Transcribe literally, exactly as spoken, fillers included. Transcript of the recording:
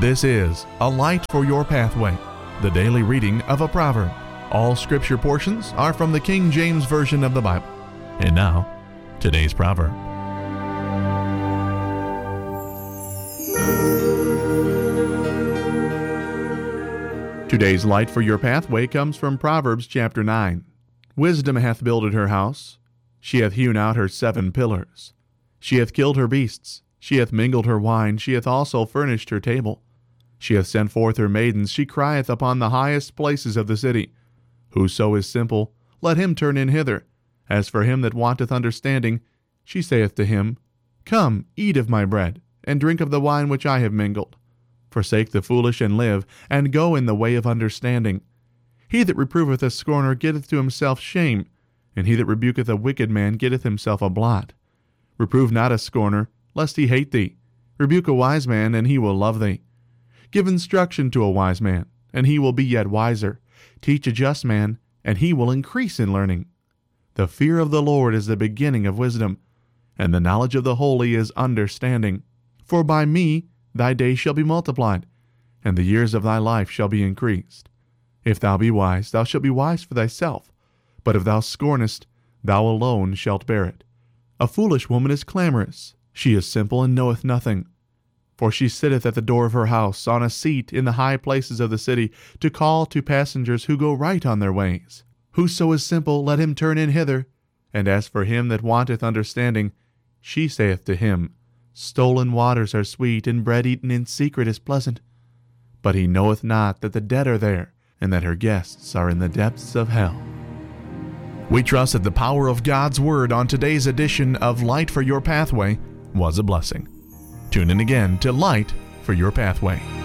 This is A Light for Your Pathway, the daily reading of a proverb. All scripture portions are from the King James Version of the Bible. And now, today's proverb. Today's light for your pathway comes from Proverbs chapter nine. Wisdom hath builded her house. She hath hewn out her seven pillars. She hath killed her beasts. She hath mingled her wine. She hath also furnished her table. She hath sent forth her maidens. She crieth upon the highest places of the city. Whoso is simple, let him turn in hither. As for him that wanteth understanding, she saith to him, Come, eat of my bread, and drink of the wine which I have mingled. Forsake the foolish and live, and go in the way of understanding. He that reproveth a scorner getteth to himself shame, and he that rebuketh a wicked man getteth himself a blot. Reprove not a scorner, lest he hate thee. Rebuke a wise man, and he will love thee. Give instruction to a wise man, and he will be yet wiser. Teach a just man, and he will increase in learning. The fear of the Lord is the beginning of wisdom, and the knowledge of the holy is understanding. For by me thy days shall be multiplied, and the years of thy life shall be increased. If thou be wise, thou shalt be wise for thyself, but if thou scornest, thou alone shalt bear it. A foolish woman is clamorous. She is simple and knoweth nothing. For she sitteth at the door of her house, on a seat in the high places of the city, to call to passengers who go right on their ways. Whoso is simple, let him turn in hither. And as for him that wanteth understanding, she saith to him, Stolen waters are sweet, and bread eaten in secret is pleasant. But he knoweth not that the dead are there, and that her guests are in the depths of hell. We trust that the power of God's Word on today's edition of Light for Your Pathway was a blessing. Tune in again to Light for Your Pathway.